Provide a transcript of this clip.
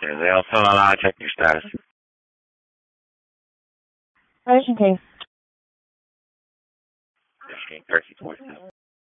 Yeah, they all fill out, check your status. Ocean Case. Ocean Case, 34.